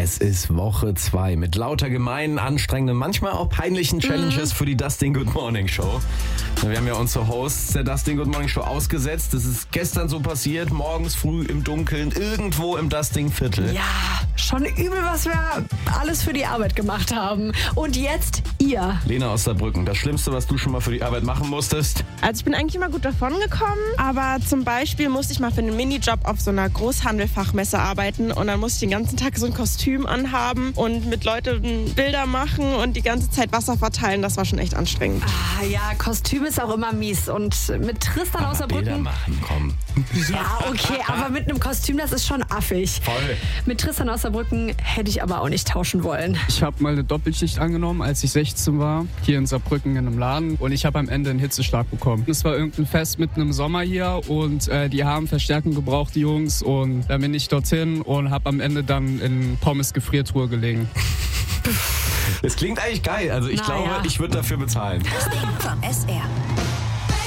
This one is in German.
Es ist Woche 2 mit lauter gemeinen, anstrengenden, manchmal auch peinlichen Challenges für die Dustin Good Morning Show. Wir haben ja unsere Hosts der Dustin Good Morning Show ausgesetzt. Das ist gestern so passiert, morgens früh im Dunkeln, irgendwo im Dustin-Viertel. Ja, schon übel, was wir alles für die Arbeit gemacht haben. Und jetzt ihr. Lena aus Saarbrücken, das Schlimmste, was du schon mal für die Arbeit machen musstest? Also ich bin eigentlich immer gut davon gekommen, aber zum Beispiel musste ich mal für einen Minijob auf so einer Großhandelfachmesse arbeiten und dann musste ich den ganzen Tag so ein Kostüm anhaben und mit Leuten Bilder machen und die ganze Zeit Wasser verteilen. Das war schon echt anstrengend. Ah ja, Kostüm ist auch immer mies. Und mit Tristan aus Bilder Saarbrücken... machen, komm. Ja, okay, aber mit einem Kostüm, das ist schon affig. Voll. Mit Tristan aus Saarbrücken hätte ich aber auch nicht tauschen wollen. Ich habe mal eine Doppelschicht angenommen, als ich 16 war, hier in Saarbrücken in einem Laden. Und ich habe am Ende einen Hitzeschlag bekommen. Es war irgendein Fest mitten im Sommer hier und die haben Verstärkung gebraucht, die Jungs. Und dann bin ich dorthin und habe am Ende dann in Pommes-Gefriertruhe gelegen. Das klingt eigentlich geil. Also ich glaube, ich würde dafür bezahlen. Vom SR.